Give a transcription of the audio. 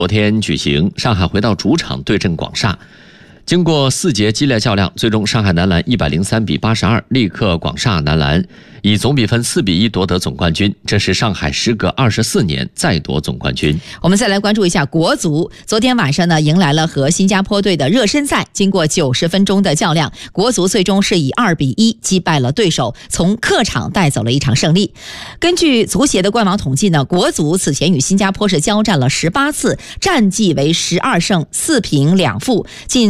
昨天举行，上海回到主场对阵广厦。经过4节激烈较量，最终上海男篮103比82力克广厦男篮，以总比分4比1夺得总冠军。这是上海时隔24年再夺总冠军。 我们再来关注一下国足。昨天晚上呢，迎来了和新加坡队的热身赛。经过90分钟的较量，国足最终是以2比1击败了对手，从客场带走了一场胜利。根据足协的官网统计呢，国足此前与新加坡是交战了18次，战绩为12胜4平2负，近